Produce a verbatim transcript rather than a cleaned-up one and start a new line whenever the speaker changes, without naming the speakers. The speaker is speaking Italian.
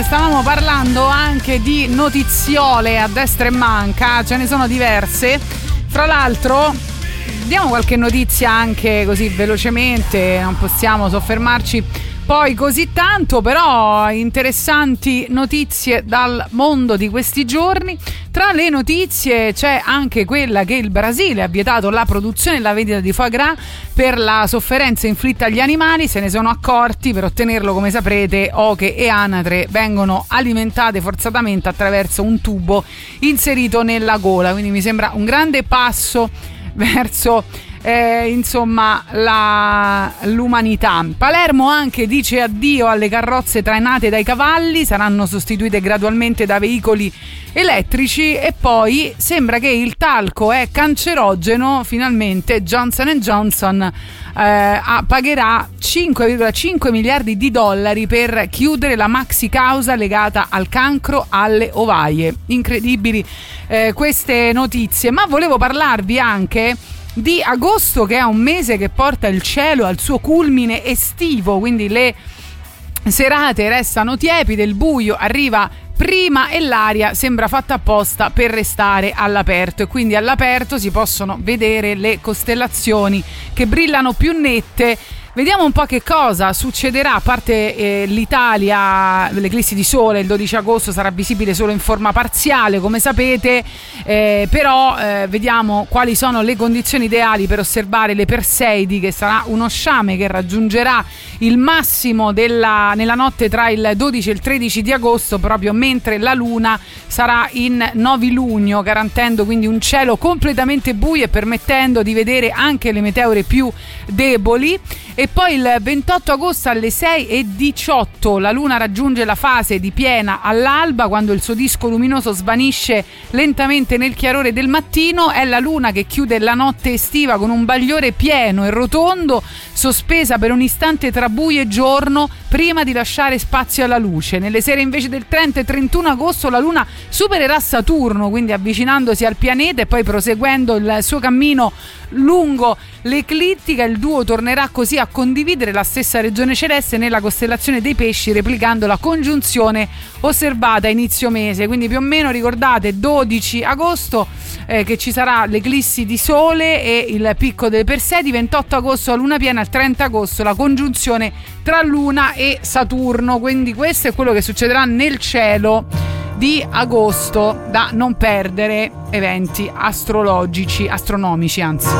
stavamo parlando anche di notiziole a destra e manca, ce ne sono diverse. Fra l'altro diamo qualche notizia anche così velocemente, non possiamo soffermarci poi così tanto, però interessanti notizie dal mondo di questi giorni. Tra le notizie c'è anche quella che il Brasile ha vietato la produzione e la vendita di foie gras per la sofferenza inflitta agli animali. Se ne sono accorti, per ottenerlo, come saprete, oche e anatre vengono alimentate forzatamente attraverso un tubo inserito nella gola, quindi mi sembra un grande passo verso Eh, insomma la, l'umanità. Palermo anche dice addio alle carrozze trainate dai cavalli, saranno sostituite gradualmente da veicoli elettrici. E poi sembra che il talco è cancerogeno. Finalmente Johnson and Johnson eh, pagherà cinque virgola cinque miliardi di dollari per chiudere la maxi causa legata al cancro alle ovaie. Incredibili eh, queste notizie, ma volevo parlarvi anche di agosto, che è un mese che porta il cielo al suo culmine estivo, quindi le serate restano tiepide, il buio arriva prima e l'aria sembra fatta apposta per restare all'aperto, e quindi all'aperto si possono vedere le costellazioni che brillano più nette. Vediamo un po' che cosa succederà. A parte eh, l'Italia, l'eclissi di sole il dodici agosto sarà visibile solo in forma parziale, come sapete, eh, però eh, vediamo quali sono le condizioni ideali per osservare le Perseidi, che sarà uno sciame che raggiungerà il massimo della, nella notte tra il dodici e il tredici di agosto, proprio mentre la luna sarà in novilunio, garantendo quindi un cielo completamente buio e permettendo di vedere anche le meteore più deboli. E poi il ventotto agosto alle sei e diciotto la luna raggiunge la fase di piena all'alba, quando il suo disco luminoso svanisce lentamente nel chiarore del mattino. È la luna che chiude la notte estiva con un bagliore pieno e rotondo, sospesa per un istante tra buio e giorno prima di lasciare spazio alla luce. Nelle sere invece del trenta e trentuno agosto la luna supererà Saturno, quindi avvicinandosi al pianeta e poi proseguendo il suo cammino lungo l'eclittica. Il duo tornerà così a condividere la stessa regione celeste nella costellazione dei Pesci, replicando la congiunzione osservata a inizio mese. Quindi più o meno ricordate dodici agosto eh, che ci sarà l'eclissi di sole e il picco delle Persedi, ventotto agosto la luna piena, il trenta agosto la congiunzione tra luna e Saturno. Quindi questo è quello che succederà nel cielo di agosto, da non perdere, eventi astrologici, astronomici anzi.